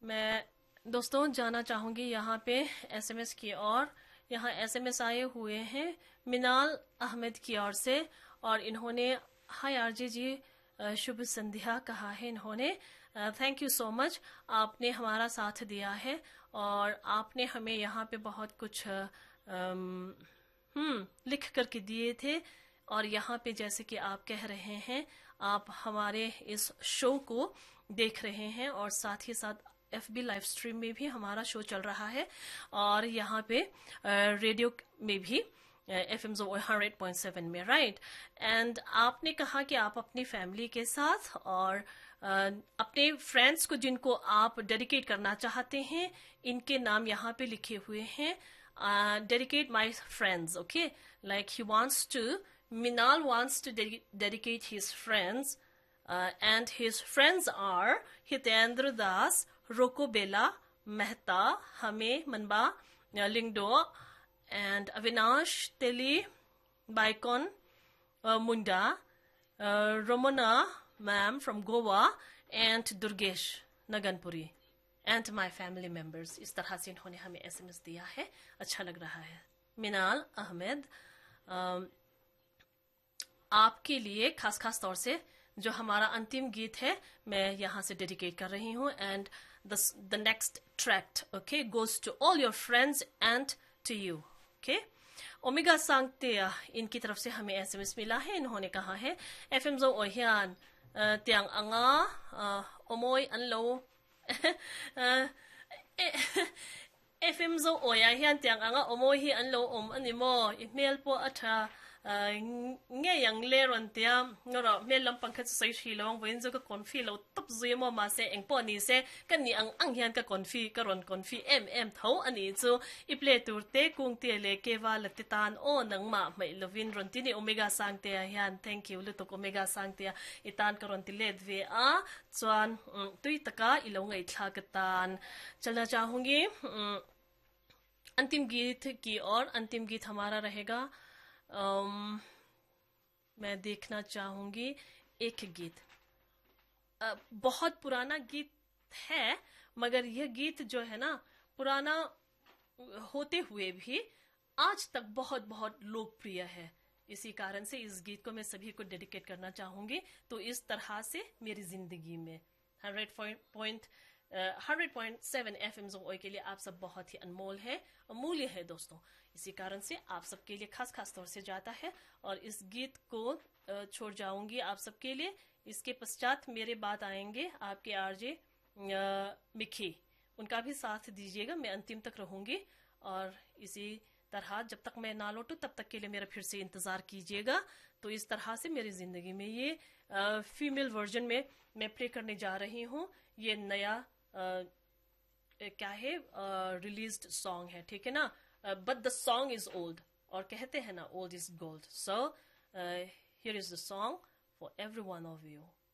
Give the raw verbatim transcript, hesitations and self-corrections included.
मैं दोस्तों जाना चाहूँगी यहाँ पे एसएमएस की ओर। यहाँ एसएमएस आए हुए हैं मिनाल अहमद की ओर से, और इन्होंने हाय आरजे जी, शुभ संध्या कहा है इन्होंने। थैंक यू सो मच, आपने हमारा साथ दिया है और आपने हमें यहाँ पे बहुत कुछ हम्म लिख करके दिए थे। और यहाँ पे जैसे कि आप कह रहे हैं, आप हमारे इस शो को देख रहे हैं और साथ ही साथ एफबी लाइव स्ट्रीम में भी हमारा शो चल रहा है, और यहाँ पे रेडियो में भी F am hundred point seven में, राइट। एंड आपने कहा कि आप अपनी फैमिली के साथ और uh, अपने फ्रेंड्स को जिनको आप डेडिकेट करना चाहते हैं, इनके नाम यहाँ पे लिखे हुए हैं। Dedicate my friends, okay, like he wants to Minal wants to de- dedicate his friends, uh, and his friends are Hitendra Das, Roko Bela, Mehta, Hame Manba, uh, Lingdo, and Avinash Teli, Baikon, uh, Munda, uh, Romana ma'am from Goa, and Durgesh Naganpuri, and my family members. इस तरह से इन्होंने हमें SMS दिया है, अच्छा लग रहा है। मिनाल अहमद, um, आपके लिए खास खास तौर से जो हमारा अंतिम गीत है मैं यहाँ से डेडिकेट कर रही हूँ। And the next track, okay, goes to all your friends and to you, okay. Omega सांगते इनकी तरफ से हमें एसएमएस मिला है। इन्होंने कहा है एफ एम जो ओहियान त्यांग अंगा ओमोय अनलो एफ एम जो ओहियान त्यांग अंगा ओमोय ही अनलो ओम अनिमो इमेल पो अच्छा nghe yang le ron tia ngora me lam pangkhat sai thi long wen zo ka konfi lo top zui mo ma se eng po ni se kan ni ang ang hian ka konfi ka ron konfi em em tho ani chu I ple tur te kung te le ke wa la titan o nang ma mai lovin ron ti ni omega sang te hian thank you lutok omega sang te itan ka ron ti le ve a chuan tui taka I lo ngai thla ka tan chalna चाहूंगी अंतिम गीत की और। अंतिम गीत हमारा रहेगा, Um, मैं देखना चाहूंगी एक गीत, uh, बहुत पुराना गीत है, मगर यह गीत जो है ना पुराना होते हुए भी आज तक बहुत बहुत लोकप्रिय है। इसी कारण से इस गीत को मैं सभी को डेडिकेट करना चाहूंगी। तो इस तरह से मेरी जिंदगी में hundred point hundred point seven F M जोई के लिए आप सब बहुत ही अनमोल है, अमूल्य है दोस्तों। इसी कारण से आप सबके लिए खास खास तौर से जाता है और इस गीत को छोड़ जाऊंगी आप सबके लिए। इसके पश्चात मेरे बाद आएंगे आपके आरजे मिखी, उनका भी साथ दीजिएगा, मैं अंतिम तक रहूंगी। और इसी तरह जब तक मैं ना लौटूं तब तक के लिए मेरा फिर से इंतजार कीजिएगा। तो इस तरह से मेरी जिंदगी में ये फीमेल वर्जन में मैं प्ले करने जा रही हूँ। ये नया Uh, क्या है रिलीज्ड सॉन्ग है, ठीक है ना, but the song is old, और कहते हैं ना old is gold. So here is the song for every one of you.